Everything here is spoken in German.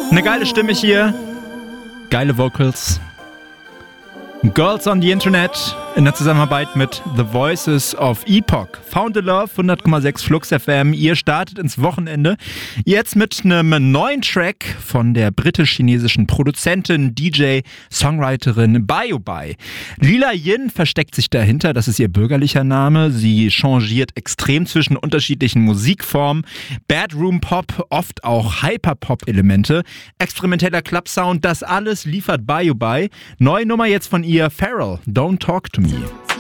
Eine geile Stimme hier, geile Vocals. Girls on the Internet in der Zusammenarbeit mit The Voices of Epoch. Found the Love, 100,6 Flux FM. Ihr startet ins Wochenende. Jetzt mit einem neuen Track von der britisch-chinesischen Produzentin, DJ, Songwriterin Bioby. Lila Yin versteckt sich dahinter, das ist ihr bürgerlicher Name. Sie changiert extrem zwischen unterschiedlichen Musikformen. Bedroom Pop, oft auch Hyperpop-Elemente. Experimenteller Club-Sound, das alles liefert Bioby. Neue Nummer jetzt von ihr, Feral, Don't Talk to Me.